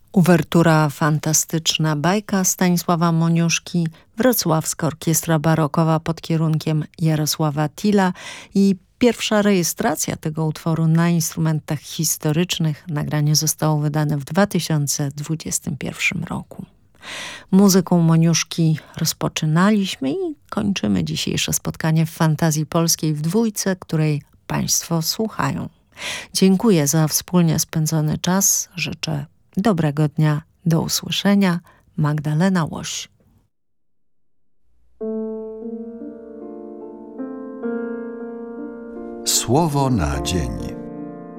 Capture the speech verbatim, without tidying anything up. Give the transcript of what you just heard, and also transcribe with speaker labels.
Speaker 1: Uwertura fantastyczna bajka Stanisława Moniuszki, wrocławska orkiestra barokowa pod kierunkiem Jarosława Tilla i pierwsza rejestracja tego utworu na instrumentach historycznych. Nagranie zostało wydane w dwa tysiące dwudziestym pierwszym roku. Muzyką Moniuszki rozpoczynaliśmy i kończymy dzisiejsze spotkanie w Fantazji Polskiej w dwójce, której Państwo słuchają. Dziękuję za wspólnie spędzony czas. Życzę dobrego dnia. Do usłyszenia. Magdalena Łoś.
Speaker 2: Słowo na dzień.